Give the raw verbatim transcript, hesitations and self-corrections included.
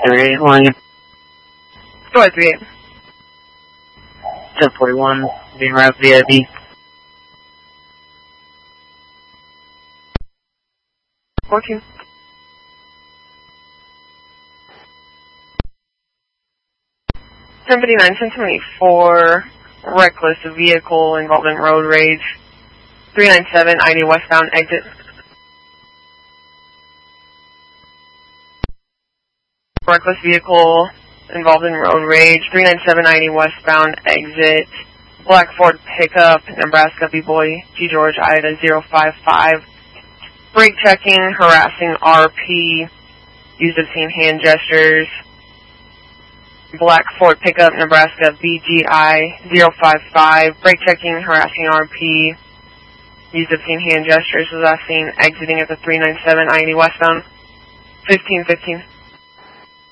three eight one. Go ahead, three eight. ten forty-one, being route V I B. fourteen. ten fifty-nine, ten twenty-four, reckless vehicle involving road rage. three nine seven, I D westbound exit. Reckless vehicle involved in road rage. three nine seven, I D westbound exit. Black Ford pickup, Nebraska B-Boy, G George, Ida zero five five. Brake checking, harassing R P, used obscene hand gestures. Black Ford pickup, Nebraska B G I zero five five. Brake checking, harassing R P, used obscene hand gestures. Was last seen exiting at the three nine seven I D westbound. fifteen fifteen.